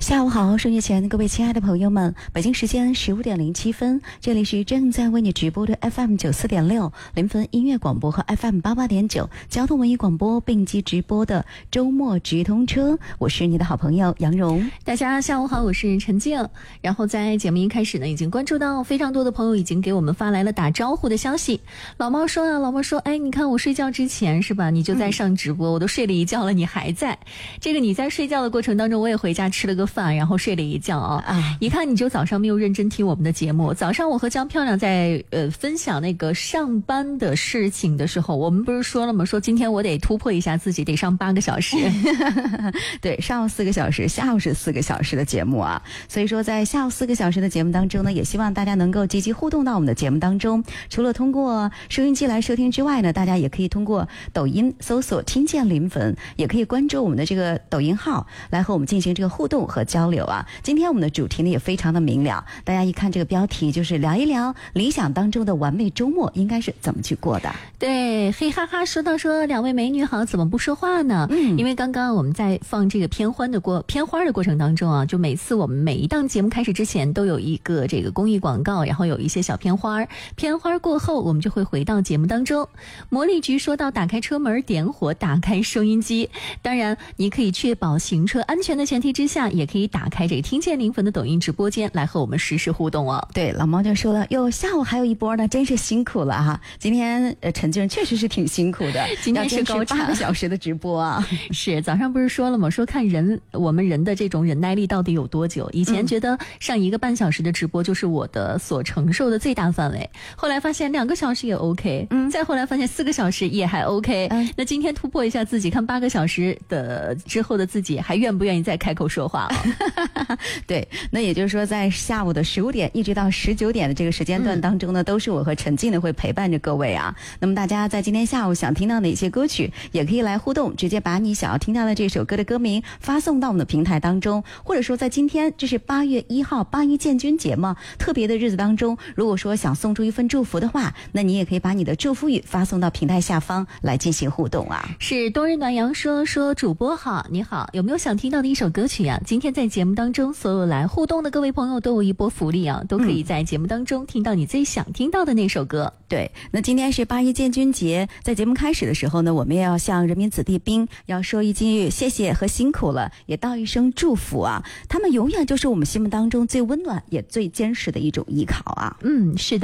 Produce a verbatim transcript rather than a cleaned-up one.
下午好，收音前各位亲爱的朋友们，北京时间十五点零七分，这里是正在为你直播的 F M 九四点六临汾音乐广播和 F M 八八点九交通文艺广播并机直播的周末直通车，我是你的好朋友杨蓉。 大家下午好，我是陈静。然后在节目一开始呢，已经关注到非常多的朋友已经给我们发来了打招呼的消息。老猫说啊，老猫说，哎，你看我睡觉之前是吧，你就在上直播、嗯、我都睡了一觉了，你还在。这个你在睡觉的过程当中，我也回家吃了个饭，然后睡了一觉啊。啊一看你就早上没有认真听我们的节目。早上我和江漂亮在呃分享那个上班的事情的时候，我们不是说了吗？说今天我得突破一下自己，得上八个小时。 对，上午四个小时，下午是四个小时的节目啊。所以说在下午四个小时的节目当中呢，也希望大家能够积极互动到我们的节目当中。除了通过收音机来收听之外呢，大家也可以通过抖音搜索听见临汾，也可以关注我们的这个抖音号来和我们进行这个互动和交流啊。今天我们的主题呢也非常的明了，大家一看这个标题就是聊一聊理想当中的完美周末应该是怎么去过的。 对，嘿哈哈说到说两位美女好，怎么不说话呢？嗯，因为刚刚我们在放这个片欢的过片花的过程当中啊，就每次我们每一档节目开始之前都有一个这个公益广告，然后有一些小片花，片花过后我们就会回到节目当中。魔力局说到打开车门点火打开收音机，当然你可以确保行车安全的前提之下，也可以打开这个听见临汾的抖音直播间来和我们实时互动哦。 对，老猫就说了，哟，下午还有一波呢，真是辛苦了哈。今天呃陈静确实是挺辛苦的， 今天是高八个小时的直播啊。 是早上不是说了吗？说看人我们人的这种忍耐力到底有多久。以前觉得上一个半小时的直播就是我的所承受的最大范围，后来发现两个小时也 OK， 嗯，再后来发现四个小时也还 OK，嗯，那今天突破一下自己，看八个小时的之后的自己还愿不愿意再开口说话啊？ 对，那也就是说在下午的十五点一直到十九点的这个时间段当中呢、嗯、都是我和陈静呢会陪伴着各位啊。那么大家在今天下午想听到哪些歌曲也可以来互动，直接把你想要听到的这首歌的歌名发送到我们的平台当中，或者说在今天这是八月一号八一建军节嘛，特别的日子当中，如果说想送出一份祝福的话，那你也可以把你的祝福语发送到平台下方来进行互动啊。 是冬日暖阳说说主播好，你好，有没有想听到的一首歌曲啊？今天在节目当中所有来互动的各位朋友都有一波福利啊，都可以在节目当中听到你最想听到的那首歌、嗯、 对，那今天是八一建军节，在节目开始的时候呢，我们也要向人民子弟兵要说一句谢谢和辛苦了，也道一声祝福啊，他们永远就是我们心目当中最温暖也最坚实的一种依靠啊。 嗯，是的。